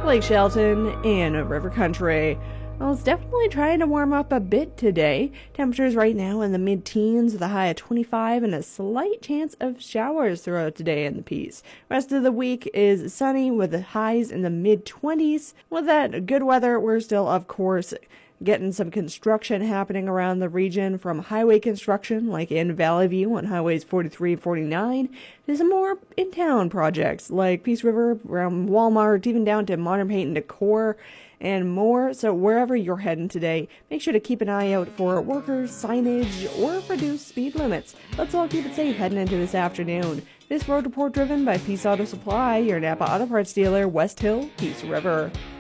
Lake Shelton, and River Country. Well, it's definitely trying to warm up a bit today. Temperatures right now in the mid-teens with a high of 25 and a slight chance of showers throughout today in the Peace. Rest of the week is sunny with the highs in the mid-20s. With that good weather, we're still, of course, getting some construction happening around the region, from highway construction like in Valley View on highways 43 and 49 to some more in-town projects like Peace River, around Walmart, even down to Modern Paint and Decor and more. So wherever you're heading today, make sure to keep an eye out for workers, signage, or reduced speed limits. Let's all keep it safe heading into this afternoon. This road report driven by Peace Auto Supply, your Napa Auto Parts dealer, West Hill, Peace River.